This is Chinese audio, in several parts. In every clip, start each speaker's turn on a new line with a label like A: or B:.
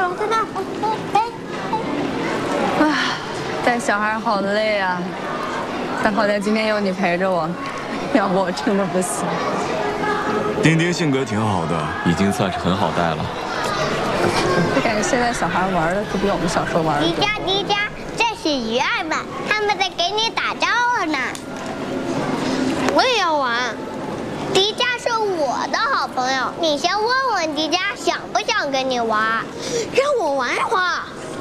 A: 在那。
B: 唉，带小孩好累啊，但好在今天有你陪着我，要不我真的不行。
C: 丁丁性格挺好的，
D: 已经算是很好带了。
B: 我感觉现在小孩玩的可比我们小时候玩的多。
A: 迪迦，这是鱼儿们，他们在给你打招呼呢。我也要玩。迪迦是我的好朋友，你先问问迪迦想不想跟你玩，让我玩一会儿。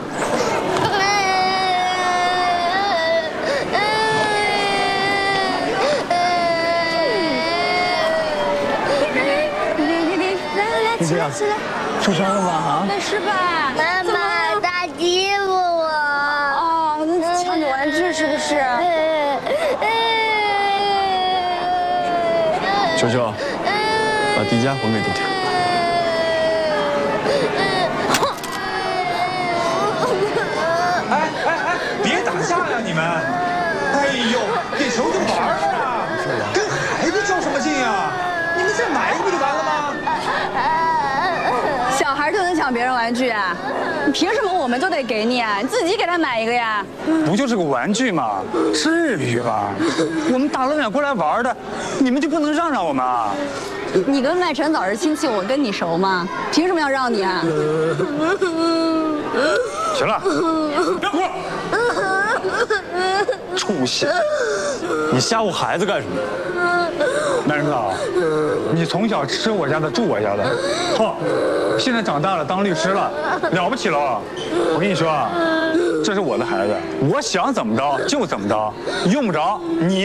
B: 起来，
E: 受伤了吧？啊？
B: 没事吧？
A: 妈妈，他欺负我。
B: 哦，那抢你玩具是不是？
C: 球球，把迪迦还给弟弟。
E: 哎，别打架呀你们！哎呦，给球球玩啊，跟孩子较什么劲呀？你们再买一个不就完了吗？
B: 小孩就能抢别人玩具啊？你凭什么我们都得给你啊？你自己给他买一个呀？
F: 不就是个玩具吗？至于吧？我们大老远过来玩的，你们就不能让让我们啊？
B: 你跟麦晨早是亲戚，我跟你熟吗？凭什么要让你啊？
F: 行了，别哭了。出息！你吓唬孩子干什么？男人啊，你从小吃我家的住我家的，嚯，现在长大了当律师了，了不起了！我跟你说啊，这是我的孩子，我想怎么着就怎么着，用不着你。